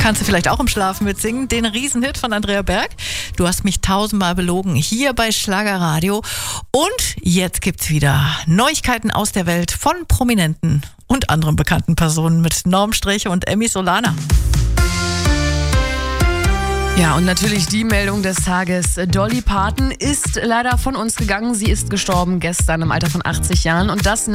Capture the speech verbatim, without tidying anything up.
Kannst du vielleicht auch im Schlafen mitsingen? Den Riesenhit von Andrea Berg. Du hast mich tausendmal belogen, hier bei Schlagerradio. Und jetzt gibt's wieder Neuigkeiten aus der Welt von Prominenten und anderen bekannten Personen mit Norm Sträche und Emmy Solana. Ja, und natürlich die Meldung des Tages. Dolly Parton ist leider von uns gegangen. Sie ist gestorben gestern im Alter von achtzig Jahren. Und das